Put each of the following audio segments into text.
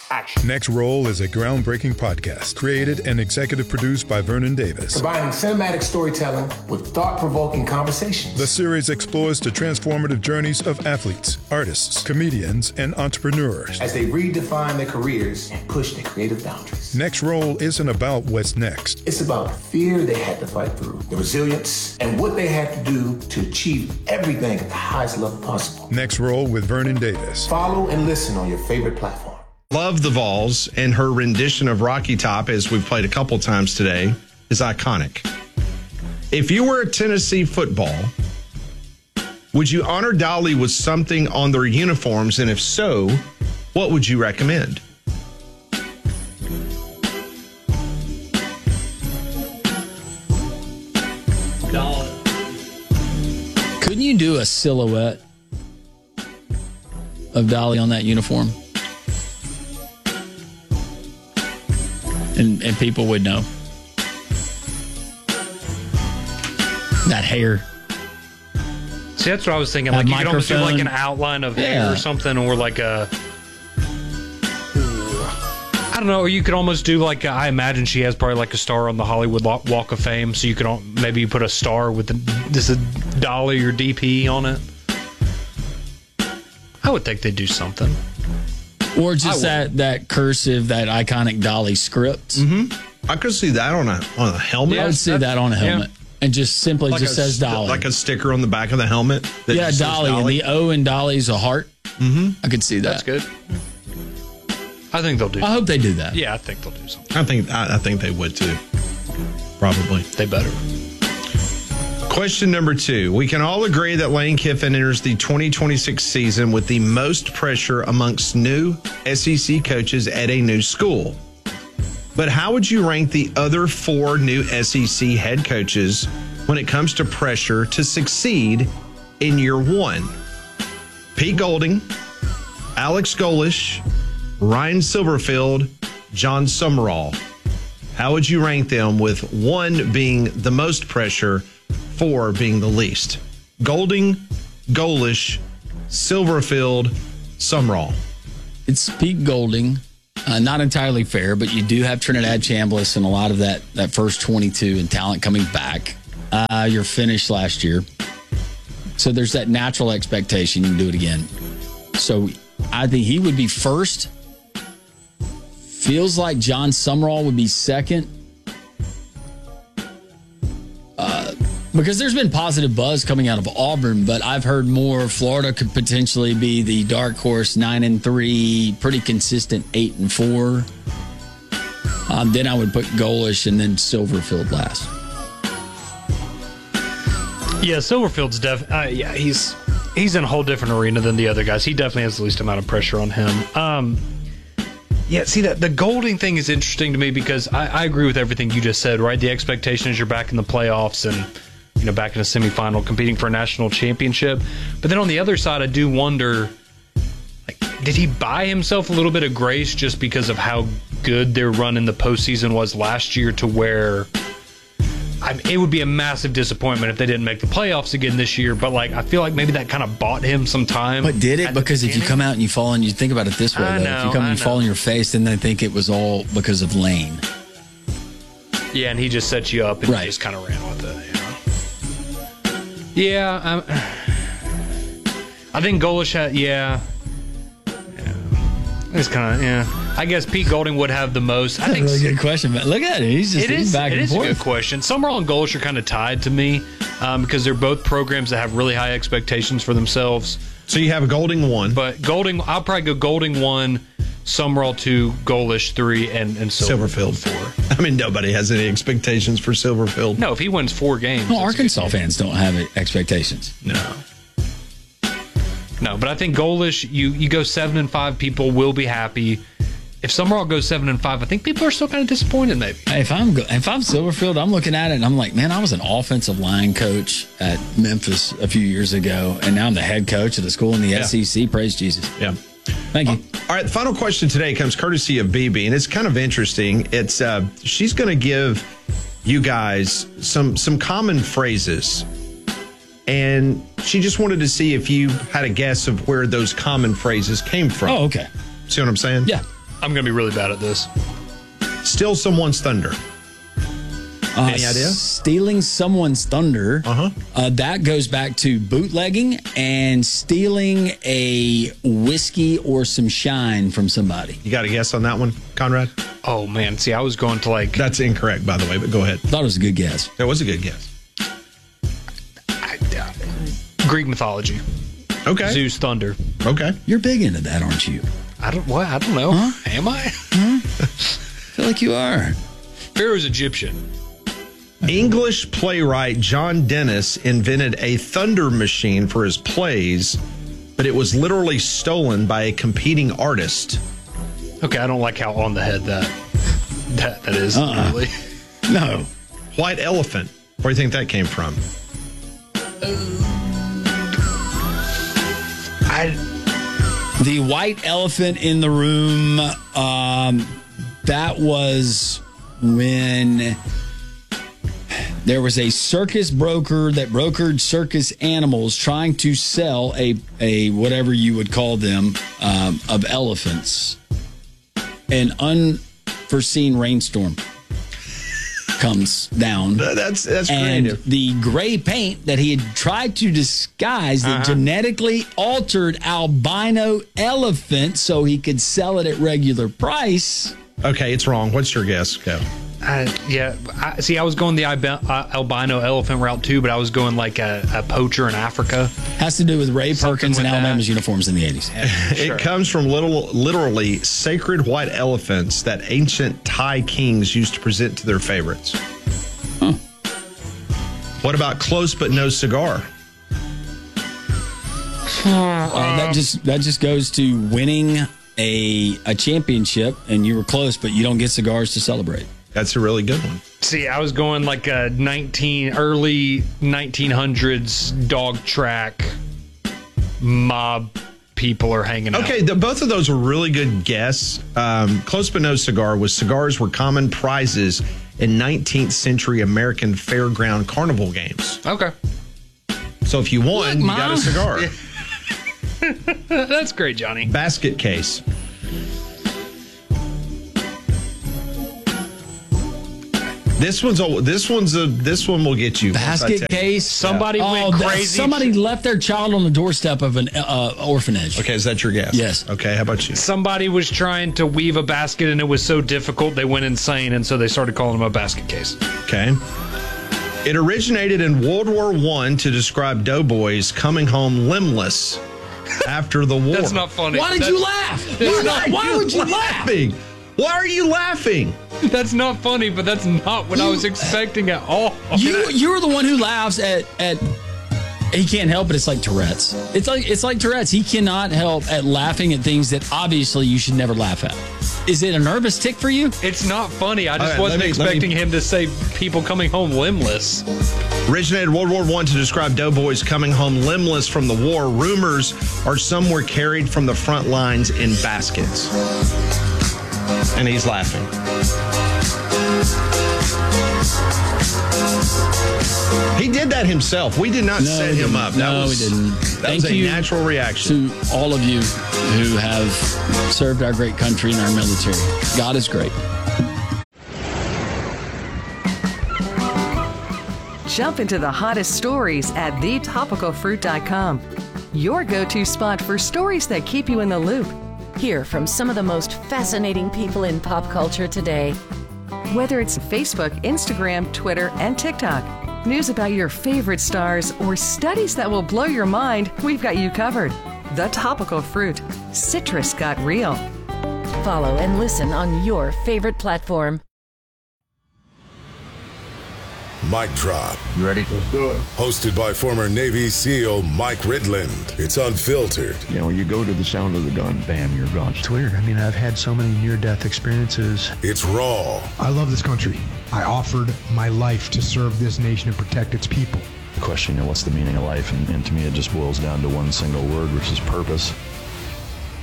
Action. Next Roll is a groundbreaking podcast created and executive produced by Vernon Davis. Combining cinematic storytelling with thought-provoking conversations. The series explores the transformative journeys of athletes, artists, comedians, and entrepreneurs as they redefine their careers and push their creative boundaries. Next Roll isn't about what's next. It's about the fear they had to fight through, the resilience, and what they had to do to achieve everything at the highest level possible. Next Roll with Vernon Davis. Follow and listen on your favorite platform. Love the Vols, and her rendition of Rocky Top, as we've played a couple times today, is iconic. If you were a Tennessee football, would you honor Dolly with something on their uniforms? And if so, what would you recommend? Dolly. Couldn't you do a silhouette of Dolly on that uniform? And people would know. That hair. See, that's what I was thinking. Like, you could almost do like an outline of hair or something, or like a... I don't know, or you could almost do like, I imagine she has probably like a star on the Hollywood Walk of Fame, so you could maybe put a star with this is Dolly or DP on it. I would think they'd do something. Or just that cursive, that iconic Dolly script. Mm-hmm. I could see that on a helmet. Yeah, I would see that on a helmet. Yeah. And just simply like says Dolly. Like a sticker on the back of the helmet. Yeah, Dolly. And the O in Dolly's a heart. Mm-hmm. I could see that. That's good. I think they'll do I hope they do that. Yeah, I think they'll do something. I think they would too. Probably. They better. Question number 2. We can all agree that Lane Kiffin enters the 2026 season with the most pressure amongst new SEC coaches at a new school. But how would you rank the other 4 new SEC head coaches when it comes to pressure to succeed in year 1? Pete Golding, Alex Golesh, Ryan Silverfield, John Summerall. How would you rank them, with 1 being the most pressure, 4 being the least? Golding, Golesh, Silverfield, Summerall. It's Pete Golding. Not entirely fair, but you do have Trinidad Chambliss and a lot of that first 22 and talent coming back. You're finished last year. So there's that natural expectation you can do it again. So I think he would be first. Feels like John Summerall would be second. Because there's been positive buzz coming out of Auburn, but I've heard more Florida could potentially be the dark horse, 9-3, pretty consistent 8-4. Then I would put Golesh and then Silverfield last. Yeah, Silverfield's he's in a whole different arena than the other guys. He definitely has the least amount of pressure on him. Yeah, see, the Golding thing is interesting to me because I agree with everything you just said, right? The expectation is you're back in the playoffs and back in a semifinal competing for a national championship. But then on the other side, I do wonder, like, did he buy himself a little bit of grace just because of how good their run in the postseason was last year, to where it would be a massive disappointment if they didn't make the playoffs again this year. But like, I feel like maybe that kind of bought him some time. But did it? Because if you come out and you fall, and you think about it this way, if you come and you fall on your face, then they think it was all because of Lane. Yeah, and he just set you up and you just kind of ran with it. Yeah, I think Golesh had, it's kind of, I guess Pete Golding would have the most. That's a really good question, but look at it. He's just back and forth. It is a good question. Summerall and Golesh are kind of tied to me because they're both programs that have really high expectations for themselves. So you have a Golding 1. But Golding, I'll probably go Golding 1, Summerall 2, Golesh 3, and Silverfield 4. I mean, nobody has any expectations for Silverfield. No, if he wins 4 games. Well, Arkansas fans don't have expectations. No, but I think Golesh, you go 7-5, people will be happy. If Summerall goes 7-5, I think people are still kind of disappointed. Maybe. Hey, if I'm Silverfield, I'm looking at it and I'm like, man, I was an offensive line coach at Memphis a few years ago, and now I'm the head coach of the school in the SEC. Praise Jesus. Yeah. Thank you. All right, the final question today comes courtesy of BB, and it's kind of interesting. It's she's going to give you guys some common phrases, and she just wanted to see if you had a guess of where those common phrases came from. Oh, okay. See what I'm saying? Yeah. I'm going to be really bad at this. Steal someone's thunder. Any idea? Stealing someone's thunder. That goes back to bootlegging and stealing a whiskey or some shine from somebody. You got a guess on that one, Conrad? Oh, man. See, I was going to like... That's incorrect, by the way, but go ahead. Thought it was a good guess. That was a good guess. Greek mythology. Okay. Zeus thunder. Okay. You're big into that, aren't you? I don't know. Huh? Am I? I feel like you are. Pharaoh's Egyptian. English playwright John Dennis invented a thunder machine for his plays, but it was literally stolen by a competing artist. Okay, I don't like how on the head that is. Really. No. White Elephant. Where do you think that came from? The white elephant in the room, that was when there was a circus broker that brokered circus animals trying to sell a whatever you would call them, of elephants. An unforeseen rainstorm comes down. That's and creative. the gray paint that he had tried to disguise the genetically altered albino elephant so he could sell it at regular price. Okay, it's wrong. What's your guess, Kev? I was going the albino elephant route too, but I was going like a poacher in Africa. Has to do with Ray Perkins and Alabama's uniforms in the 80s. It comes from literally sacred white elephants that ancient Thai kings used to present to their favorites. Huh. What about close but no cigar? That just goes to winning a championship, and you were close, but you don't get cigars to celebrate. That's a really good one. See, I was going like a early 1900s dog track mob people are hanging out. Okay, both of those were really good guess. Close but no cigar was cigars were common prizes in 19th century American fairground carnival games. Okay. So if you won, you got a cigar. That's great, Johnny. Basket case. This one will get you. Basket case. Somebody went crazy. Somebody left their child on the doorstep of an orphanage. Okay, is that your guess? Yes. Okay, how about you? Somebody was trying to weave a basket and it was so difficult they went insane, and so they started calling them a basket case. Okay. It originated in World War I to describe doughboys coming home limbless after the war. That's not funny. Why did you laugh? Why would you laugh? Why are you laughing? That's not funny, but that's not what I was expecting at all. You're the one who laughs at he can't help it. It's like Tourette's. It's like Tourette's. He cannot help at laughing at things that obviously you should never laugh at. Is it a nervous tick for you? It's not funny. I just right, wasn't let me- expecting him to say people coming home limbless. Originated World War I to describe doughboys coming home limbless from the war. Rumors are some were carried from the front lines in baskets. And he's laughing. He did that himself. We did not set him up. We didn't. That was a natural reaction. To all of you who have served our great country and our military. God is great. Jump into the hottest stories at thetopicalfruit.com. Your go-to spot for stories that keep you in the loop. Hear from some of the most fascinating people in pop culture today. Whether it's Facebook, Instagram, Twitter, and TikTok, news about your favorite stars, or studies that will blow your mind, we've got you covered. The Topical Fruit. Citrus got real. Follow and listen on your favorite platform. Mic Drop. You ready? Let's do it. Hosted by former Navy SEAL Mike Ridland. It's unfiltered. You know, you go to the sound of the gun, bam, you're gone. It's weird. I mean, I've had so many near-death experiences. It's raw. I love this country. I offered my life to serve this nation and protect its people. The question, you know, what's the meaning of life? And to me, it just boils down to one single word, which is purpose.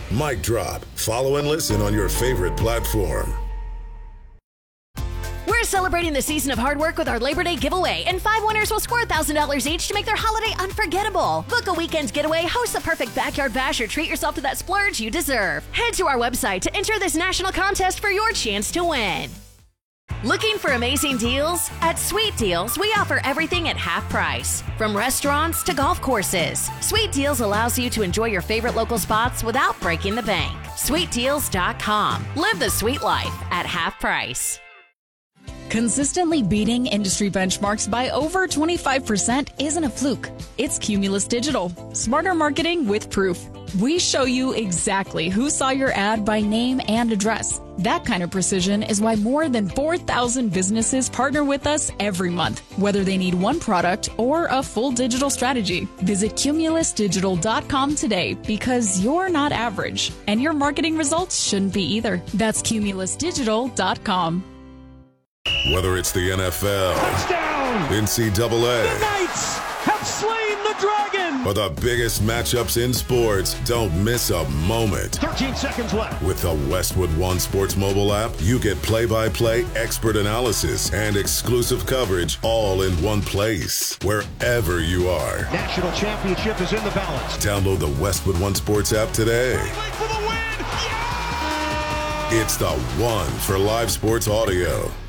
Mic Drop. Follow and listen on your favorite platform. We're celebrating the season of hard work with our Labor Day giveaway, and 5 winners will score $1,000 each to make their holiday unforgettable. Book a weekend getaway, host the perfect backyard bash, or treat yourself to that splurge you deserve. Head to our website to enter this national contest for your chance to win. Looking for amazing deals? At Sweet Deals, we offer everything at half price. From restaurants to golf courses, Sweet Deals allows you to enjoy your favorite local spots without breaking the bank. SweetDeals.com. Live the sweet life at half price. Consistently beating industry benchmarks by over 25% isn't a fluke. It's Cumulus Digital. Smarter marketing with proof. We show you exactly who saw your ad by name and address. That kind of precision is why more than 4,000 businesses partner with us every month, whether they need one product or a full digital strategy. Visit CumulusDigital.com today, because you're not average, and your marketing results shouldn't be either. That's CumulusDigital.com. Whether it's the NFL, touchdown, NCAA, the Knights have slain the dragon, or the biggest matchups in sports, don't miss a moment. 13 seconds left. With the Westwood One Sports mobile app, you get play-by-play, expert analysis, and exclusive coverage all in one place, wherever you are. National championship is in the balance. Download the Westwood One Sports app today. For the win. Yeah! It's the one for live sports audio.